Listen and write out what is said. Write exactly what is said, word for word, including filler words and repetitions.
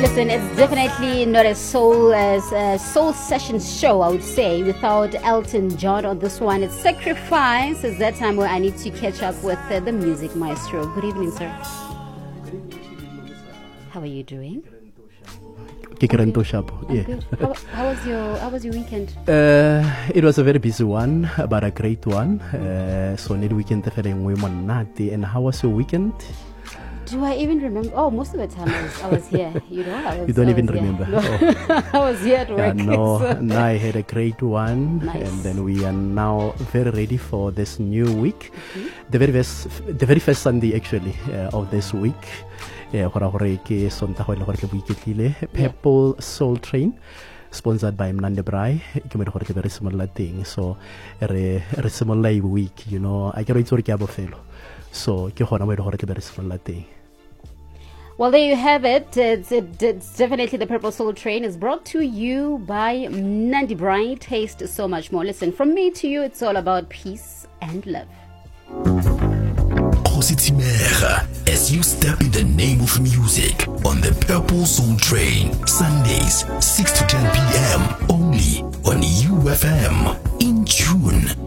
Listen, it's definitely not a soul as a soul session show, I would say, without Elton John on this one. It's Sacrifice. It's that time where I need to catch up with uh, the music maestro. Good evening, sir. How are you doing? Good. Yeah. How, how was your How was your weekend? Uh, it was a very busy one, but a great one. Uh, so need weekend and how was your weekend? Do I even remember? Oh, most of the time I was, I was here. You know, I was, you don't I even was remember. No. Oh. I was here at work. Yeah, no, so. no, I had a great one, Nice. and then we are now very ready for this new week. Mm-hmm. The very first, the very first Sunday actually uh, of this week. Yeah, Purple Soul Train, sponsored by Mnande Brai. Very similar thing. So, a similar week, you know. I can't wait to fellow. So, very similar thing. Well, there you have it. It's, it, it's definitely the Purple Soul Train is brought to you by Mnandi Brai. Taste so much more. Listen, from me to you, it's all about peace and love. As you step in the name of music on the Purple Soul Train, Sundays six to ten p.m. only on U F M. In June.